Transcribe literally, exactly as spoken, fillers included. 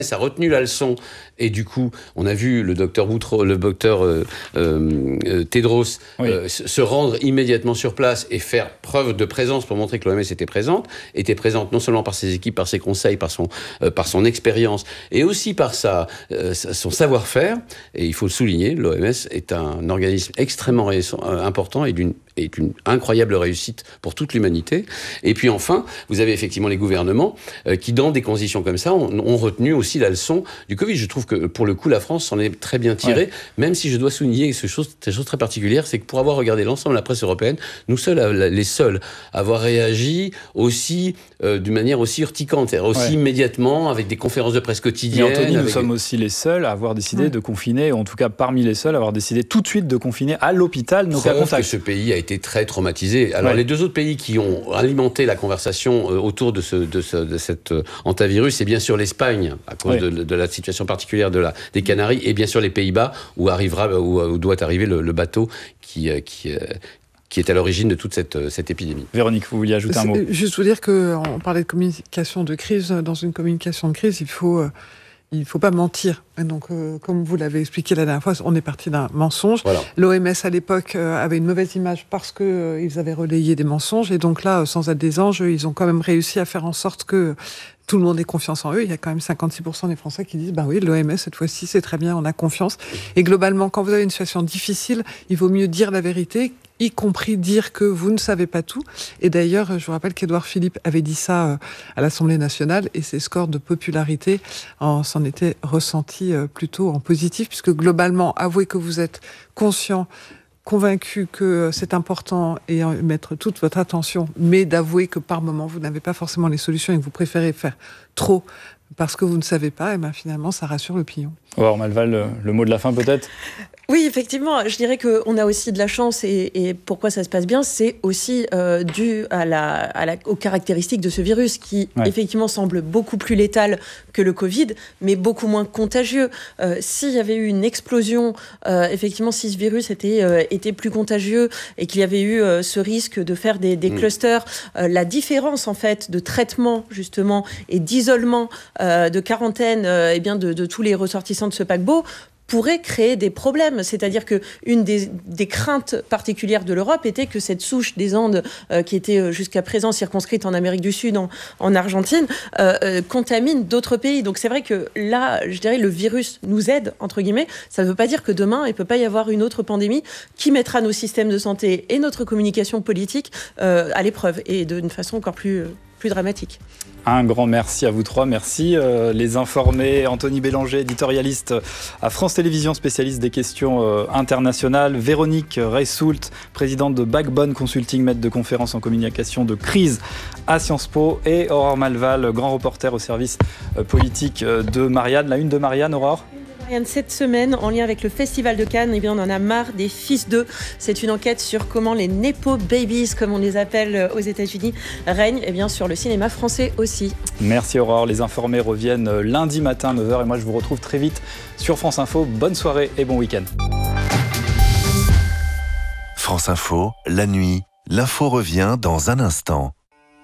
a retenu la leçon et du coup, on a vu le docteur Boutros, le docteur euh, euh, Tedros oui. euh, se rendre immédiatement sur place et faire preuve de présence pour montrer que l'O M S était présente, était présente non seulement par ses équipes, par ses conseils, par son, euh, par son expérience et aussi par sa, euh, son savoir-faire. Et il faut le souligner, l'O M S est un organisme extrêmement récent, euh, important et d'une est une incroyable réussite pour toute l'humanité. Et puis enfin, vous avez effectivement les gouvernements euh, qui, dans des conditions comme ça, ont, ont retenu aussi la leçon du Covid. Je trouve que pour le coup, la France s'en est très bien tirée, ouais. même si je dois souligner cette chose, cette chose très particulière, c'est que pour avoir regardé l'ensemble de la presse européenne, nous seuls, les seuls, à avoir réagi aussi euh, d'une manière aussi urticante, c'est-à-dire aussi ouais. immédiatement, avec des conférences de presse quotidiennes. Et Anthony, avec... nous sommes aussi les seuls à avoir décidé ouais. de confiner, ou en tout cas parmi les seuls à avoir décidé tout de suite de confiner à l'hôpital nos cas contacts. Que ce pays a été très traumatisé. Alors, ouais. les deux autres pays qui ont alimenté la conversation euh, autour de, ce, de, ce, de cet euh, antivirus, c'est bien sûr l'Espagne, à cause ouais. de, de la situation particulière de la, des Canaries, et bien sûr les Pays-Bas, où, arrivera, où, où doit arriver le, le bateau qui... Euh, qui euh, qui est à l'origine de toute cette, cette épidémie. Véronique, vous vouliez ajouter un mot ? Juste vous dire qu'on parlait de communication de crise. Dans une communication de crise, il faut... Euh, Il ne faut pas mentir. Et donc, euh, comme vous l'avez expliqué la dernière fois, on est parti d'un mensonge. Voilà. L'O M S, à l'époque, euh, avait une mauvaise image parce qu'ils euh, avaient relayé des mensonges. Et donc là, euh, sans être des anges, ils ont quand même réussi à faire en sorte que tout le monde ait confiance en eux. Il y a quand même cinquante-six pour cent des Français qui disent « Ben oui, l'O M S, cette fois-ci, c'est très bien, on a confiance. » Et globalement, quand vous avez une situation difficile, il vaut mieux dire la vérité, y compris dire que vous ne savez pas tout. Et d'ailleurs, je vous rappelle qu'Édouard Philippe avait dit ça à l'Assemblée nationale et ses scores de popularité en, s'en étaient ressentis plutôt en positif, puisque globalement, avouez que vous êtes conscient, convaincu que c'est important et mettre toute votre attention, mais d'avouer que par moment, vous n'avez pas forcément les solutions et que vous préférez faire trop parce que vous ne savez pas, et ben finalement, ça rassure l'opinion. Aurore Malval, le, le mot de la fin peut-être ? Oui, effectivement, je dirais qu'on a aussi de la chance et, et pourquoi ça se passe bien, c'est aussi euh, dû à la, à la, aux caractéristiques de ce virus qui, ouais. effectivement, semble beaucoup plus létal que le Covid, mais beaucoup moins contagieux. Euh, s'il y avait eu une explosion, euh, effectivement, si ce virus était, euh, était plus contagieux et qu'il y avait eu euh, ce risque de faire des, des mmh. clusters, euh, la différence, en fait, de traitement, justement, et d'isolement, euh, de quarantaine, euh, eh bien, de, de tous les ressortissants de ce paquebot, pourrait créer des problèmes. C'est-à-dire qu'une des, des craintes particulières de l'Europe était que cette souche des Andes, euh, qui était jusqu'à présent circonscrite en Amérique du Sud, en, en Argentine, euh, euh, contamine d'autres pays. Donc c'est vrai que là, je dirais, le virus nous aide, entre guillemets. Ça ne veut pas dire que demain, il ne peut pas y avoir une autre pandémie qui mettra nos systèmes de santé et notre communication politique euh, à l'épreuve, et d'une façon encore plus... Euh, plus dramatique. Un grand merci à vous trois. Merci euh, les informés. Anthony Bélanger, éditorialiste à France Télévisions, spécialiste des questions euh, internationales. Véronique Reissoult, présidente de Backbone Consulting, maître de conférences en communication de crise à Sciences Po. Et Aurore Malval, grand reporter au service euh, politique euh, de Marianne. La une de Marianne, Aurore ? Cette semaine, en lien avec le Festival de Cannes, eh bien, on en a marre des fils d'eux. C'est une enquête sur comment les Nepo Babies, comme on les appelle aux États-Unis, règnent eh bien, sur le cinéma français aussi. Merci Aurore. Les informés reviennent lundi matin, neuf heures. Et moi, je vous retrouve très vite sur France Info. Bonne soirée et bon week-end. France Info, la nuit, l'info revient dans un instant.